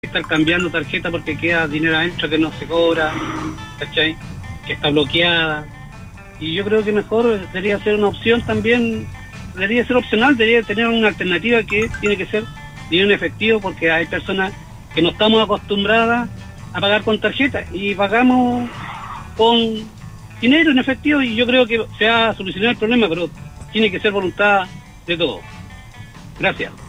estar cambiando tarjeta porque queda dinero adentro que no se cobra, ¿cachai? Que está bloqueada. Y yo creo que mejor debería ser una opción también, debería ser opcional, debería tener una alternativa que tiene que ser dinero en efectivo, porque hay personas que no estamos acostumbradas a pagar con tarjeta y pagamos con dinero en efectivo, y yo creo que se va a solucionar el problema, pero tiene que ser voluntad de todos. Gracias.